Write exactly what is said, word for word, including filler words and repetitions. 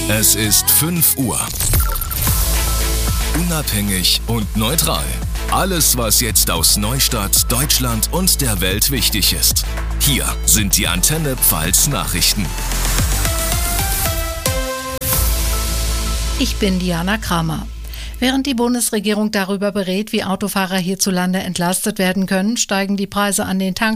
Es ist fünf Uhr. Unabhängig und neutral. Alles, was jetzt aus Neustadt, Deutschland und der Welt wichtig ist. Hier sind die Antenne Pfalz Nachrichten. Ich bin Diana Kramer. Während die Bundesregierung darüber berät, wie Autofahrer hierzulande entlastet werden können, steigen die Preise an den Tankstellen